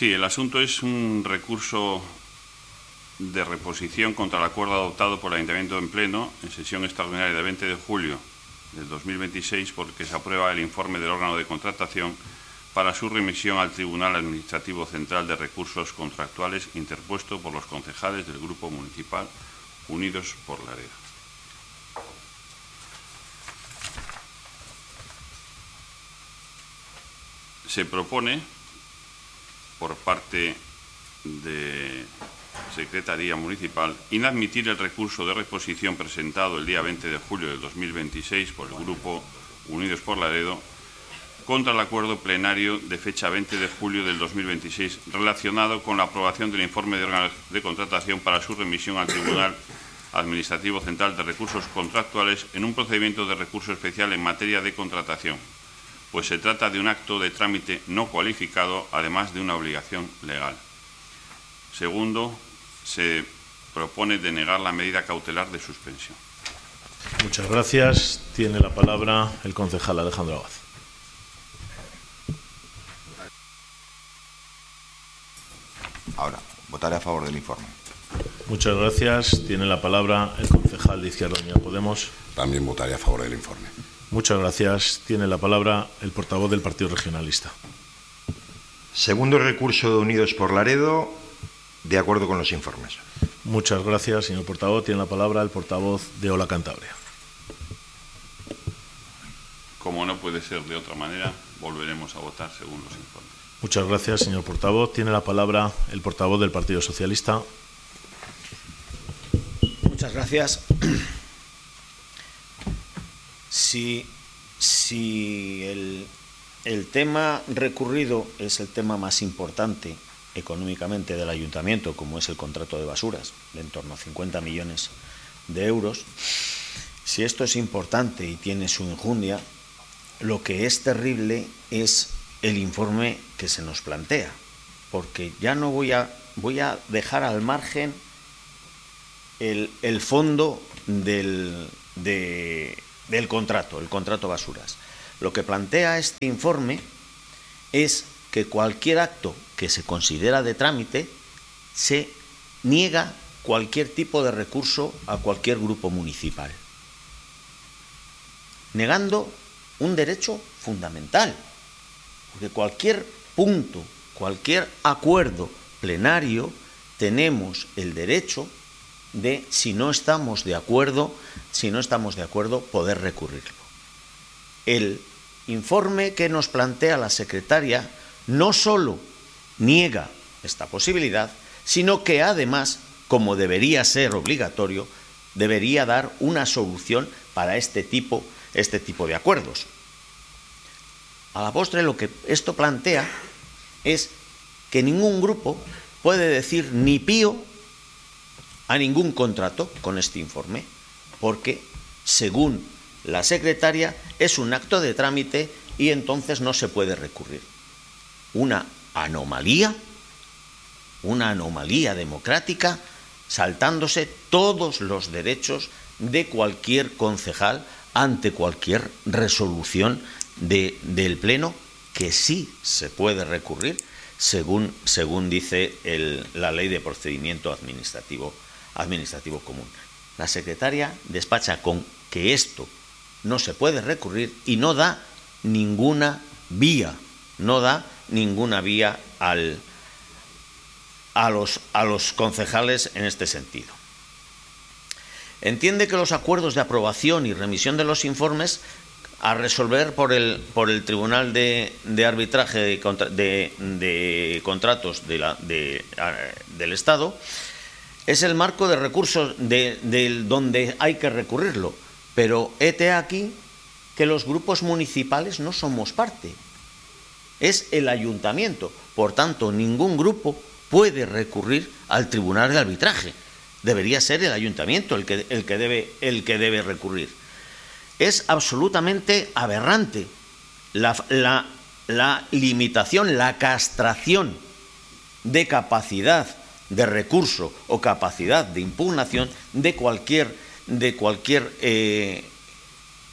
Sí, el asunto es un recurso de reposición contra el acuerdo adoptado por el Ayuntamiento en Pleno en sesión extraordinaria del 20 de julio del 2026, porque se aprueba el informe del órgano de contratación para su remisión al Tribunal Administrativo Central de Recursos Contractuales interpuesto por los concejales del Grupo Municipal Unidos por Laredo. Se propone, por parte de Secretaría Municipal, inadmitir el recurso de reposición presentado el día 20 de julio del 2026 por el Grupo Unidos por Laredo contra el acuerdo plenario de fecha 20 de julio del 2026 relacionado con la aprobación del informe de órganos de contratación para su remisión al Tribunal Administrativo Central de Recursos Contractuales en un procedimiento de recurso especial en materia de contratación, pues se trata de un acto de trámite no cualificado, además de una obligación legal. Segundo, se propone denegar la medida cautelar de suspensión. Muchas gracias. Tiene la palabra el concejal Alejandro Abad. Ahora, votaré a favor del informe. Muchas gracias. Tiene la palabra el concejal de Izquierda Unida Podemos. También votaré a favor del informe. Muchas gracias. Tiene la palabra el portavoz del Partido Regionalista. Segundo recurso de Unidos por Laredo, de acuerdo con los informes. Muchas gracias, señor portavoz. Tiene la palabra el portavoz de Hola Cantabria. Como no puede ser de otra manera, volveremos a votar según los informes. Muchas gracias, señor portavoz. Tiene la palabra el portavoz del Partido Socialista. Muchas gracias. Si el tema recurrido es el tema más importante económicamente del ayuntamiento, como es el contrato de basuras, de en torno a 50 millones de euros, si esto es importante y tiene su enjundia, lo que es terrible es el informe que se nos plantea, porque ya no voy a dejar al margen el fondo del contrato, el contrato basuras. Lo que plantea este informe es que cualquier acto que se considera de trámite se niega cualquier tipo de recurso a cualquier grupo municipal, negando un derecho fundamental, porque cualquier punto, cualquier acuerdo plenario, tenemos el derecho de, si no estamos de acuerdo, poder recurrirlo. El informe que nos plantea la secretaria no solo niega esta posibilidad, sino que además, como debería ser obligatorio, debería dar una solución para este tipo de acuerdos. A la postre, lo que esto plantea es que ningún grupo puede decir ni pío a ningún contrato con este informe, porque, según la secretaria, es un acto de trámite y entonces no se puede recurrir. Una anomalía democrática, saltándose todos los derechos de cualquier concejal ante cualquier resolución del Pleno, que sí se puede recurrir según dice la Ley de Procedimiento Administrativo Común. La secretaria despacha con que esto no se puede recurrir y no da ninguna vía a los concejales en este sentido. Entiende que los acuerdos de aprobación y remisión de los informes a resolver por el Tribunal de Arbitraje de Contratos del Estado es el marco de recursos donde hay que recurrirlo, pero hete aquí que los grupos municipales no somos parte, es el ayuntamiento, por tanto ningún grupo puede recurrir al Tribunal de Arbitraje, debería ser el ayuntamiento el que debe recurrir. Es absolutamente aberrante la limitación, la castración de capacidad de recurso o capacidad de impugnación de cualquier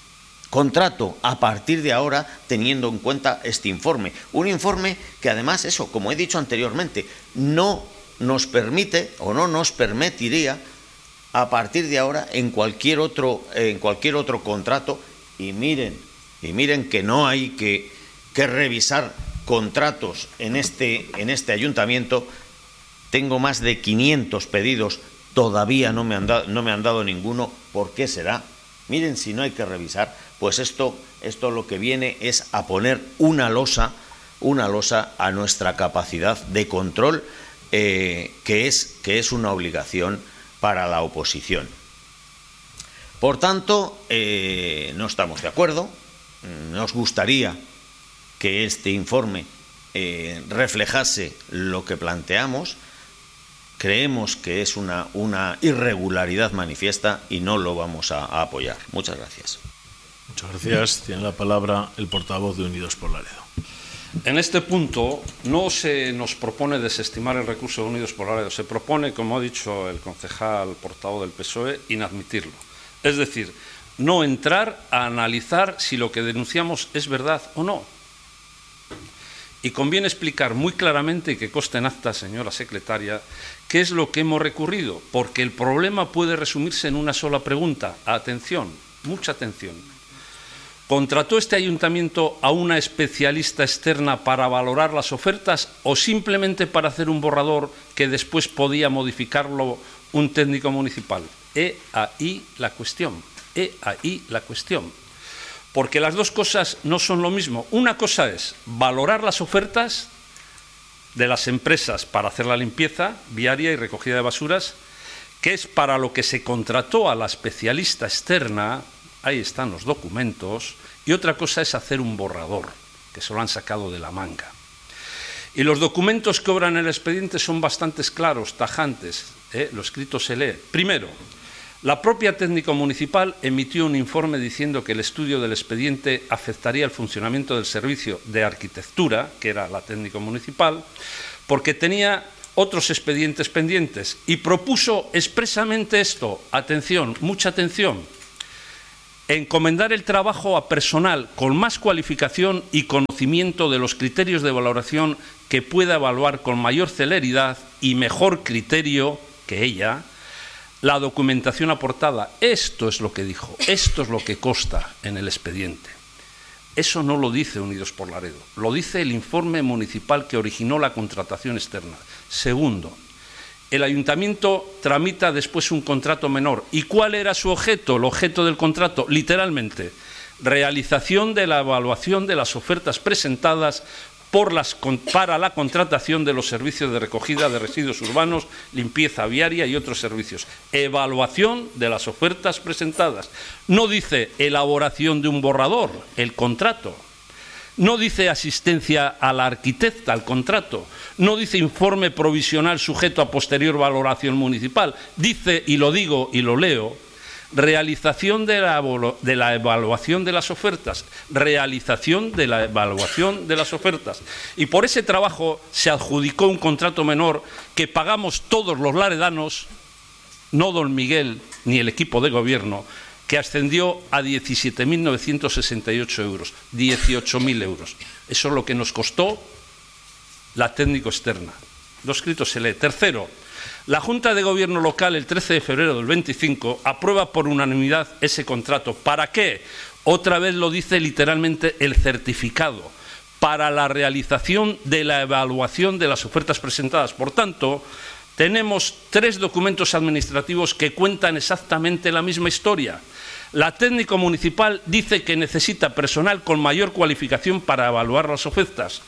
contrato a partir de ahora teniendo en cuenta este informe. Un informe que además, eso, como he dicho anteriormente, no nos permite o no nos permitiría a partir de ahora en cualquier otro contrato, y miren que no hay que revisar contratos en este ayuntamiento. Tengo más de 500 pedidos, todavía no me han dado ninguno. ¿Por qué será? Miren, si no hay que revisar, pues esto lo que viene es a poner una losa a nuestra capacidad de control, que es una obligación para la oposición. Por tanto, no estamos de acuerdo. Nos gustaría que este informe reflejase lo que planteamos. Creemos que es una irregularidad manifiesta y no lo vamos a apoyar. Muchas gracias. Muchas gracias. Tiene la palabra el portavoz de Unidos por Laredo. En este punto no se nos propone desestimar el recurso de Unidos por Laredo, se propone, como ha dicho el concejal portavoz del PSOE, inadmitirlo. Es decir, no entrar a analizar si lo que denunciamos es verdad o no. Y conviene explicar muy claramente, y que conste en acta, señora secretaria, qué es lo que hemos recurrido, porque el problema puede resumirse en una sola pregunta. Atención, mucha atención. ¿Contrató este ayuntamiento a una especialista externa para valorar las ofertas o simplemente para hacer un borrador que después podía modificarlo un técnico municipal? Ahí la cuestión. Porque las dos cosas no son lo mismo. Una cosa es valorar las ofertas de las empresas para hacer la limpieza viaria y recogida de basuras, que es para lo que se contrató a la especialista externa. Ahí están los documentos. Y otra cosa es hacer un borrador, que se lo han sacado de la manga. Y los documentos que obran en el expediente son bastante claros, tajantes. Lo escrito se lee. Primero, la propia técnico municipal emitió un informe diciendo que el estudio del expediente afectaría el funcionamiento del servicio de arquitectura, que era la técnico municipal, porque tenía otros expedientes pendientes, y propuso expresamente esto. Atención, mucha atención. Encomendar el trabajo a personal con más cualificación y conocimiento de los criterios de valoración que pueda evaluar con mayor celeridad y mejor criterio que ella la documentación aportada. Esto es lo que dijo, esto es lo que consta en el expediente. Eso no lo dice Unidos por Laredo, lo dice el informe municipal que originó la contratación externa. Segundo, el ayuntamiento tramita después un contrato menor. ¿Y cuál era su objeto? El objeto del contrato, literalmente, realización de la evaluación de las ofertas presentadas para la contratación de los servicios de recogida de residuos urbanos, limpieza viaria y otros servicios. Evaluación de las ofertas presentadas. No dice elaboración de un borrador, el contrato. No dice asistencia a la arquitecta, al contrato. No dice informe provisional sujeto a posterior valoración municipal. Dice, y lo digo y lo leo, realización de la evaluación de las ofertas. Realización de la evaluación de las ofertas. Y por ese trabajo se adjudicó un contrato menor que pagamos todos los laredanos, no don Miguel ni el equipo de gobierno, que ascendió a 17.968 euros, 18.000 euros. Eso es lo que nos costó la técnico externa. Lo escrito se lee. Tercero, la Junta de Gobierno local el 13 de febrero del 25 aprueba por unanimidad ese contrato. ¿Para qué? Otra vez lo dice literalmente el certificado. Para la realización de la evaluación de las ofertas presentadas. Por tanto, tenemos 3 documentos administrativos que cuentan exactamente la misma historia. La técnico municipal dice que necesita personal con mayor cualificación para evaluar las ofertas.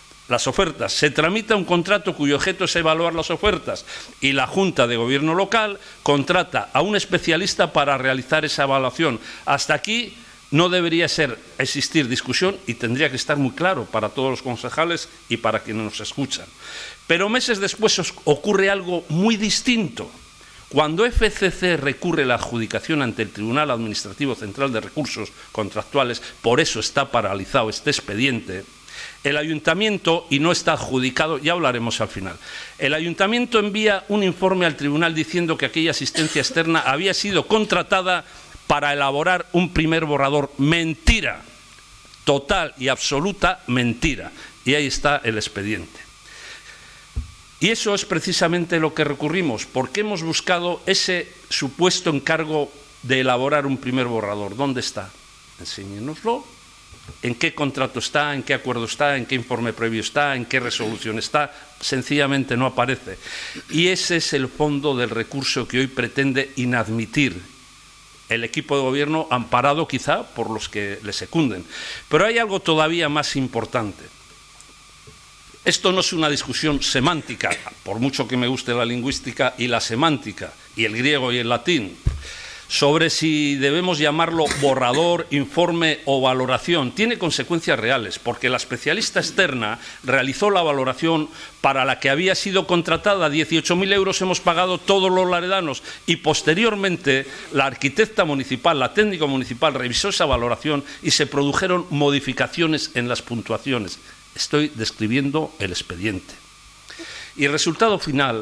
Se tramita un contrato cuyo objeto es evaluar las ofertas y la Junta de Gobierno local contrata a un especialista para realizar esa evaluación. Hasta aquí no debería existir discusión y tendría que estar muy claro para todos los concejales y para quienes nos escuchan. Pero meses después ocurre algo muy distinto. Cuando FCC recurre la adjudicación ante el Tribunal Administrativo Central de Recursos Contractuales, por eso está paralizado este expediente, el ayuntamiento, y no está adjudicado, ya hablaremos al final, el ayuntamiento envía un informe al tribunal diciendo que aquella asistencia externa había sido contratada para elaborar un primer borrador. Mentira, total y absoluta mentira. Y ahí está el expediente. Y eso es precisamente lo que recurrimos, porque hemos buscado ese supuesto encargo de elaborar un primer borrador. ¿Dónde está? Enséñenoslo. ¿En qué contrato está? ¿En qué acuerdo está? ¿En qué informe previo está? ¿En qué resolución está? Sencillamente no aparece. Y ese es el fondo del recurso que hoy pretende inadmitir el equipo de gobierno, amparado quizá por los que le secunden. Pero hay algo todavía más importante. Esto no es una discusión semántica, por mucho que me guste la lingüística y la semántica, y el griego y el latín, sobre si debemos llamarlo borrador, informe o valoración. Tiene consecuencias reales, porque la especialista externa realizó la valoración para la que había sido contratada. 18.000 euros hemos pagado todos los laredanos, y posteriormente la arquitecta municipal, la técnica municipal, revisó esa valoración y se produjeron modificaciones en las puntuaciones. Estoy describiendo el expediente. Y el resultado final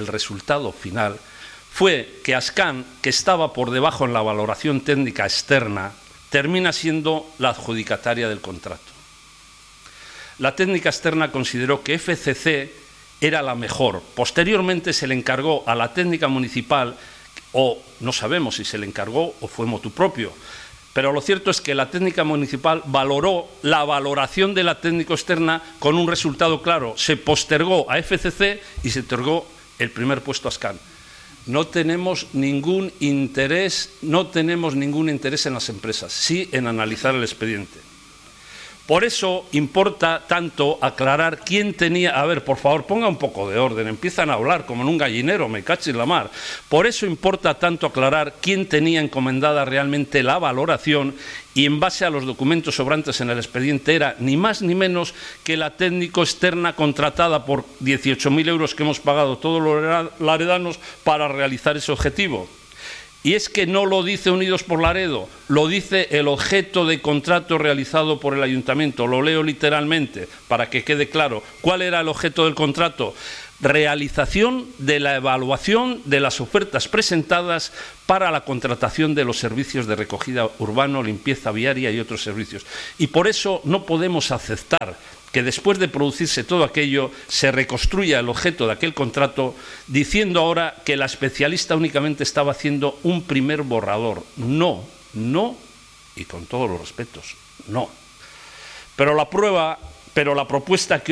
fue que Ascan, que estaba por debajo en la valoración técnica externa, termina siendo la adjudicataria del contrato. La técnica externa consideró que FCC era la mejor. Posteriormente se le encargó a la técnica municipal, o no sabemos si se le encargó o fue motu propio, pero lo cierto es que la técnica municipal valoró la valoración de la técnica externa con un resultado claro. Se postergó a FCC y se otorgó el primer puesto a Ascan. No tenemos ningún interés en las empresas, sí en analizar el expediente. Por eso importa tanto aclarar quién tenía... A ver, por favor, ponga un poco de orden, empiezan a hablar como en un gallinero, me cachis la mar. Por eso importa tanto aclarar quién tenía encomendada realmente la valoración, y en base a los documentos sobrantes en el expediente era ni más ni menos que la técnico externa contratada por 18.000 euros que hemos pagado todos los laredanos para realizar ese objetivo. Y es que no lo dice Unidos por Laredo, lo dice el objeto de contrato realizado por el ayuntamiento. Lo leo literalmente para que quede claro. ¿Cuál era el objeto del contrato? Realización de la evaluación de las ofertas presentadas para la contratación de los servicios de recogida urbano, limpieza viaria y otros servicios. Y por eso no podemos aceptar que después de producirse todo aquello se reconstruya el objeto de aquel contrato, diciendo ahora que la especialista únicamente estaba haciendo un primer borrador. No, y con todos los respetos, no. Pero la propuesta que